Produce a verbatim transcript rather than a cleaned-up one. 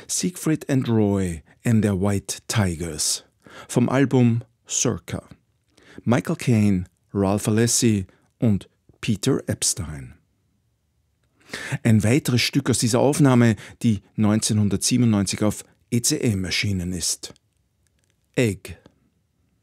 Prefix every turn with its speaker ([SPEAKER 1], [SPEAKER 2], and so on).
[SPEAKER 1] Siegfried and Roy and their White Tigers vom Album Circa. Michael Caine, Ralph Alessi und Peter Epstein. Ein weiteres Stück aus dieser Aufnahme, die neunzehnhundertsiebenundneunzig auf E C M erschienen ist. Egg.